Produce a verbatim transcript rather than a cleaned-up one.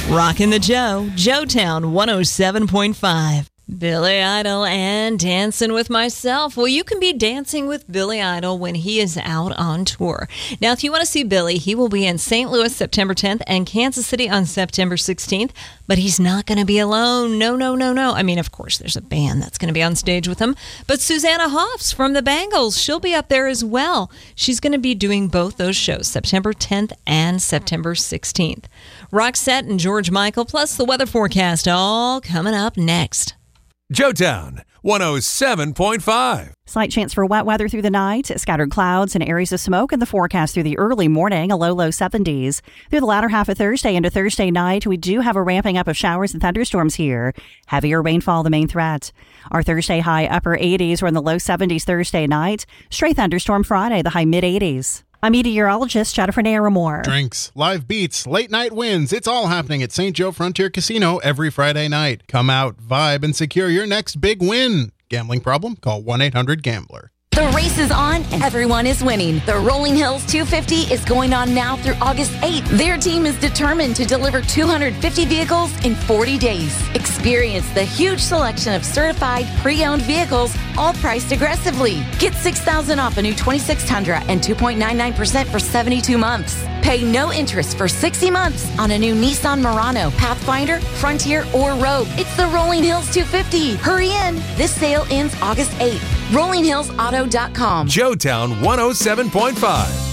Rockin' the Joe, Joetown one oh seven point five. Billy Idol and Dancing with Myself. Well, you can be dancing with Billy Idol when he is out on tour. Now, if you want to see Billy, he will be in Saint Louis September tenth and Kansas City on September sixteenth, but he's not going to be alone. No, no, no, no. I mean, of course, there's a band that's going to be on stage with him, but Susanna Hoffs from the Bangles, she'll be up there as well. She's going to be doing both those shows, September tenth and September sixteenth. Roxette and George Michael, plus the weather forecast, all coming up next. Joetown one oh seven point five. Slight chance for wet weather through the night, scattered clouds and areas of smoke in the forecast through the early morning, a low, low seventies. Through the latter half of Thursday into Thursday night, we do have a ramping up of showers and thunderstorms here. Heavier rainfall the main threat. Our Thursday high upper eighties, we're in the low seventies Thursday night. Stray thunderstorm Friday, the high mid eighties. I'm meteorologist Jennifer Naramore. Drinks, live beats, late night wins. It's all happening at Saint Joe Frontier Casino every Friday night. Come out, vibe, and secure your next big win. Gambling problem? Call one eight hundred gambler. The race is on and everyone is winning. The Rolling Hills two fifty is going on now through August eighth. Their team is determined to deliver two hundred fifty vehicles in forty days. Experience the huge selection of certified pre-owned vehicles, all priced aggressively. Get six thousand dollars off a new twenty-six Tundra and two point nine nine percent for seventy-two months. Pay no interest for sixty months on a new Nissan Murano, Pathfinder, Frontier, or Rogue. It's the Rolling Hills two fifty. Hurry in. This sale ends August eighth. rolling hills auto dot com. Joetown one oh seven point five.